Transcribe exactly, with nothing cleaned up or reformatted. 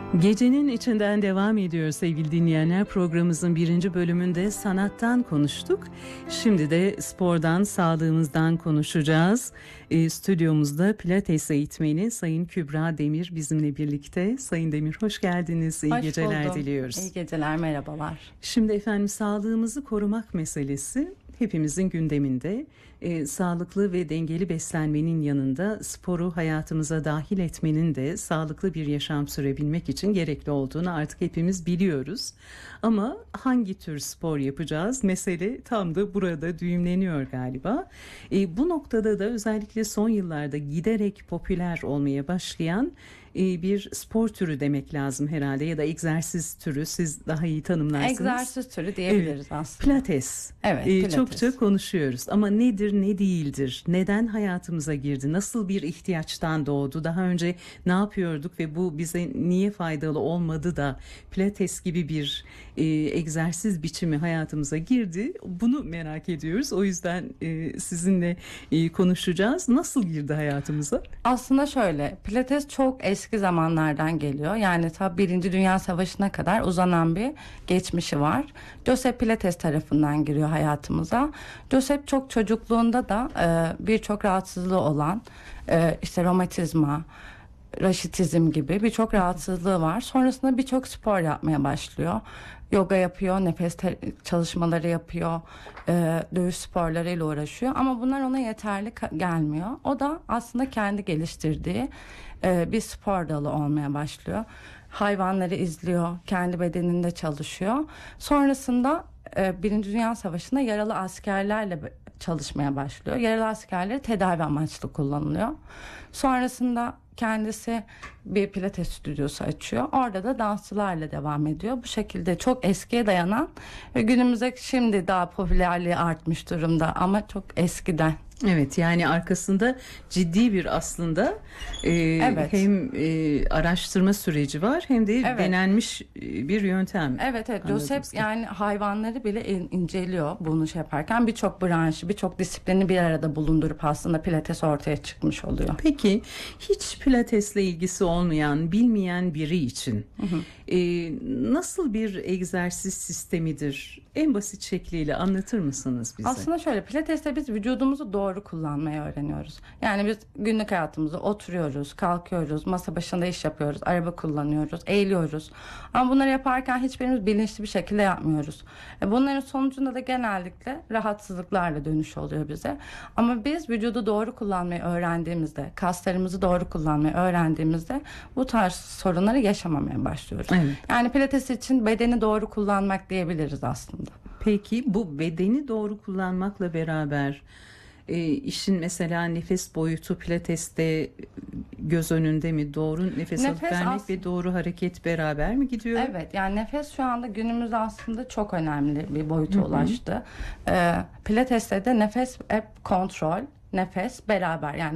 Gecenin içinden devam ediyor sevgili dinleyenler. Programımızın birinci bölümünde sanattan konuştuk. Şimdi de spordan, sağlığımızdan konuşacağız. E, stüdyomuzda Pilates eğitmeni Sayın Kübra Demir bizimle birlikte. Sayın Demir hoş geldiniz. İyi hoş geceler buldum. diliyoruz. İyi geceler, merhabalar. Şimdi efendim sağlığımızı korumak meselesi hepimizin gündeminde. E, sağlıklı ve dengeli beslenmenin yanında sporu hayatımıza dahil etmenin de sağlıklı bir yaşam sürebilmek için gerekli olduğunu artık hepimiz biliyoruz. Ama hangi tür spor yapacağız? Mesele tam da burada düğümleniyor galiba. E, bu noktada da özellikle son yıllarda giderek popüler olmaya başlayan e, bir spor türü demek lazım herhalde ya da egzersiz türü, siz daha iyi tanımlarsınız. Egzersiz türü diyebiliriz evet. Aslında. Pilates. Evet, e, Pilates. Çokça konuşuyoruz ama nedir ne değildir, neden hayatımıza girdi, nasıl bir ihtiyaçtan doğdu, daha önce ne yapıyorduk ve bu bize niye faydalı olmadı da Pilates gibi bir e, egzersiz biçimi hayatımıza girdi, bunu merak ediyoruz. O yüzden e, sizinle e, konuşacağız. Nasıl girdi hayatımıza? Aslında şöyle, Pilates çok eski zamanlardan geliyor. Yani ta Birinci Dünya Savaşı'na kadar uzanan bir geçmişi var. Joseph Pilates tarafından giriyor hayatımıza. Joseph çok çocukluğunda da e, birçok rahatsızlığı olan, e, işte romatizma, raşitizm gibi birçok rahatsızlığı var. Sonrasında birçok spor yapmaya başlıyor. Yoga yapıyor, nefes te- çalışmaları yapıyor, e, dövüş sporlarıyla uğraşıyor. Ama bunlar ona yeterli ka- gelmiyor. O da aslında kendi geliştirdiği e, bir spor dalı olmaya başlıyor. Hayvanları izliyor, kendi bedeninde çalışıyor. Sonrasında e, Birinci Dünya Savaşı'nda yaralı askerlerle çalışmaya başlıyor. Yaralı askerleri tedavi amaçlı kullanılıyor. Sonrasında kendisi bir pilates stüdyosu açıyor. Orada da dansçılarla devam ediyor. Bu şekilde çok eskiye dayanan ve günümüze şimdi daha popülerliği artmış durumda ama çok eskiden. Evet, yani arkasında ciddi bir aslında e, evet. hem e, araştırma süreci var hem de evet. denenmiş bir yöntem. Evet evet. Joseph yani hayvanları bile in, inceliyor bunu şey yaparken, birçok branşı, birçok disiplini bir arada bulundurup aslında pilates ortaya çıkmış oluyor. Peki hiç pilatesle ilgisi olmayan, bilmeyen biri için hı hı. E, nasıl bir egzersiz sistemidir? En basit şekliyle anlatır mısınız bize? Aslında şöyle, pilateste biz vücudumuzu doğru kullanmayı öğreniyoruz. Yani biz günlük hayatımızda oturuyoruz, kalkıyoruz, masa başında iş yapıyoruz, araba kullanıyoruz, eğiliyoruz. Ama bunları yaparken hiçbirimiz bilinçli bir şekilde yapmıyoruz. E bunların sonucunda da genellikle rahatsızlıklarla dönüş oluyor bize. Ama biz vücudu doğru kullanmayı öğrendiğimizde, kaslarımızı doğru kullanmayı öğrendiğimizde bu tarz sorunları yaşamamaya başlıyoruz. Evet. Yani pilates için bedeni doğru kullanmak diyebiliriz aslında. Peki bu bedeni doğru kullanmakla beraber e, işin mesela nefes boyutu pilateste göz önünde mi? Doğru nefes, nefes alıp vermek as- ve doğru hareket beraber mi gidiyor? Evet, yani nefes şu anda günümüzde aslında çok önemli bir boyuta ulaştı. Ee, pilateste de nefes hep kontrol, nefes beraber, yani